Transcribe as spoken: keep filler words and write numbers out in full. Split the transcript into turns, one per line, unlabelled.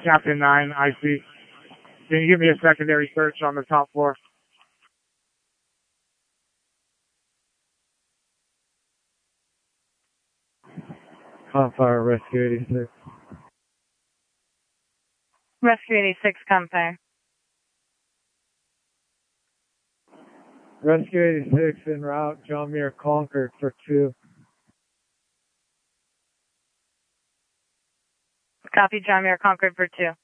Captain nine, I C. Can you give me a secondary search on the top floor?
Confire, Rescue eighty-six.
Rescue eighty-six, Confire.
Rescue eighty-six en route, John Muir Concord for two.
Copy, John Muir Concord for two.